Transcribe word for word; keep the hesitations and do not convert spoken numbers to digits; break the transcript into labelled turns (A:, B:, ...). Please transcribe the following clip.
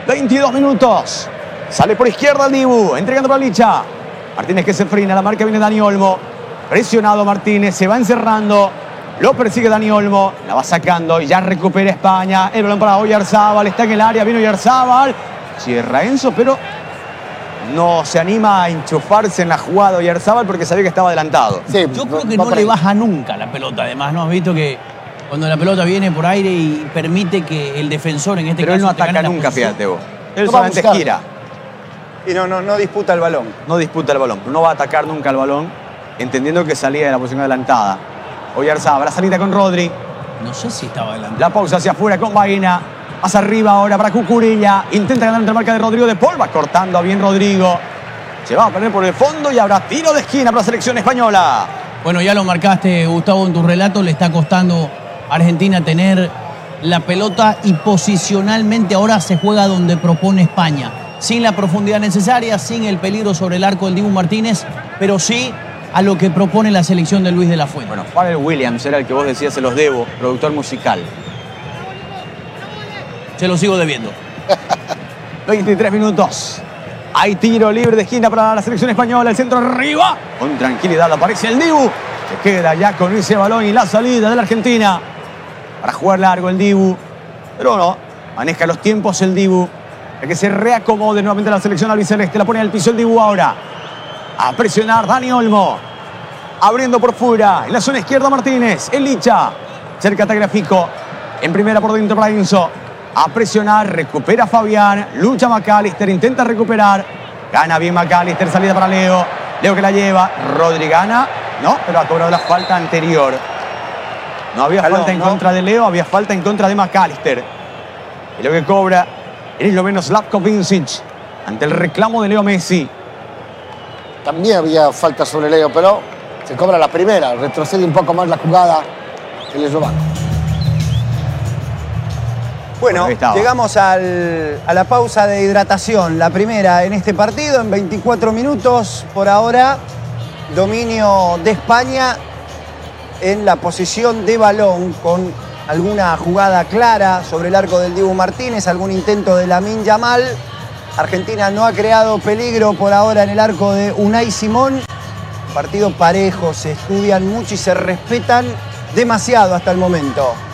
A: veintidós minutos. Sale por izquierda el Dibu, entregando para Licha. Martínez que se frena, la marca viene Dani Olmo. Presionado Martínez, se va encerrando. Lo persigue Dani Olmo, la va sacando y ya recupera España. El balón para Oyarzábal, está en el área, viene Oyarzábal. Cierra Enzo, pero no se anima a enchufarse en la jugada Oyarzábal porque sabía que estaba adelantado.
B: Sí, yo creo que no le baja nunca la pelota, además, ¿no? Has visto que cuando la pelota viene por aire y permite que el defensor, en este
A: pero
B: caso...
A: Pero él no ataca nunca, fíjate vos. Él
C: no
A: solamente gira.
C: Y no, no, no disputa el balón.
A: No disputa el balón, no va a atacar nunca el balón, entendiendo que salía de la posición adelantada. Oyarzábal, la salida con Rodri.
B: No sé si estaba adelantado.
A: La pausa hacia afuera con Baena. Más arriba ahora para Cucurella. Intenta ganar entre marca de Rodrigo de Paul. Va cortando bien Rodrigo. Se va a poner por el fondo y habrá tiro de esquina para la selección española.
B: Bueno, ya lo marcaste, Gustavo, en tu relato. Le está costando a Argentina tener la pelota y posicionalmente ahora se juega donde propone España. Sin la profundidad necesaria, sin el peligro sobre el arco del Dibu Martínez, pero sí a lo que propone la selección de Luis de la Fuente.
A: Bueno, Pharrell Williams era el que vos decías, se los debo, productor musical.
B: Se lo sigo debiendo.
A: veintitrés minutos. Hay tiro libre de esquina para la selección española. El centro arriba. Con tranquilidad aparece el Dibu. Se queda ya con ese balón y la salida de la Argentina. Para jugar largo el Dibu. Pero no, maneja los tiempos el Dibu. Para que se reacomode nuevamente la selección albiceleste. La pone al piso el Dibu ahora. A presionar Dani Olmo. Abriendo por fuera. En la zona izquierda Martínez. El Licha. Cerca Tagliafico. En primera por dentro para Enzo. A presionar. Recupera Fabián. Lucha McAllister. Intenta recuperar. Gana bien McAllister. Salida para Leo. Leo que la lleva. Rodri gana. No, pero ha cobrado la falta anterior. No había
C: Calón,
A: falta en
C: ¿no?
A: contra de Leo. Había falta en contra de McAllister. Y lo que cobra es lo menos Slavko Vincic. Ante el reclamo de Leo Messi.
D: También había falta sobre Leo, pero se cobra la primera. Retrocede un poco más la jugada el eslovaco.
C: Bueno,
A: Bueno,
C: llegamos al, a la pausa de hidratación. La primera en este partido, en veinticuatro minutos. Por ahora, dominio de España en la posición de balón, con alguna jugada clara sobre el arco del Dibu Martínez, algún intento de Lamine Yamal. Argentina no ha creado peligro por ahora en el arco de Unai Simón. Partido parejo, se estudian mucho y se respetan demasiado hasta el momento.